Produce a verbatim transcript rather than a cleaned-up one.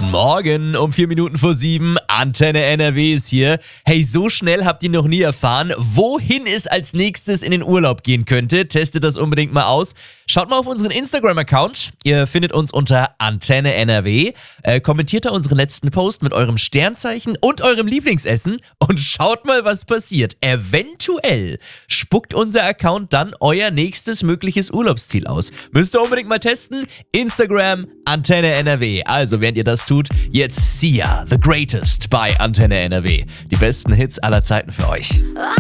Guten Morgen, um vier Minuten vor sieben, Antenne N R W ist hier. Hey, so schnell habt ihr noch nie erfahren, wohin es als nächstes in den Urlaub gehen könnte. Testet das unbedingt mal aus. Schaut mal auf unseren Instagram-Account. Ihr findet uns unter Antenne N R W. Äh, kommentiert da unseren letzten Post mit eurem Sternzeichen und eurem Lieblingsessen und schaut mal, was passiert. Eventuell spuckt unser Account dann euer nächstes mögliches Urlaubsziel aus. Müsst ihr unbedingt mal testen. Instagram, Antenne N R W. Also, während ihr das tut, jetzt Sia, The Greatest bei Antenne N R W. Die besten Hits aller Zeiten für euch.